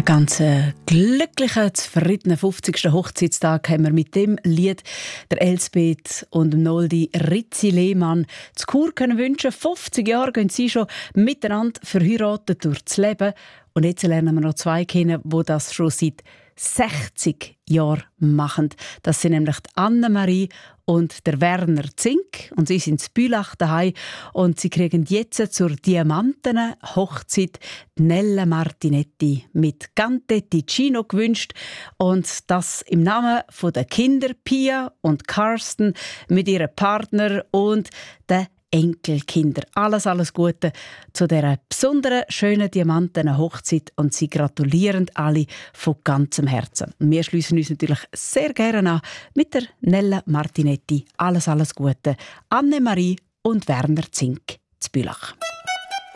Einen ganz glücklichen, zufriedenen 50. Hochzeitstag haben wir mit dem Lied der Elsbeth und dem Noldi Ritzi Lehmann zu Chur können wünschen. 50 Jahre gehen sie schon miteinander verheiratet durchs Leben. Und jetzt lernen wir noch zwei kennen, die das schon seit 60 Jahren machen. Das sind nämlich die Annemarie und der Werner Zink. Und sie sind in Bülach daheim. Und sie kriegen jetzt zur Diamanten-Hochzeit Nella Martinetti mit Cante Ticino gewünscht. Und das im Namen der Kinder Pia und Carsten mit ihrem Partner und der Enkelkinder. Alles Gute zu dieser besonderen, schönen Diamanten-Hochzeit und sie gratulieren alle von ganzem Herzen. Wir schließen uns natürlich sehr gerne an mit der Nella Martinetti. Alles Gute. Annemarie und Werner Zink zu Bülach.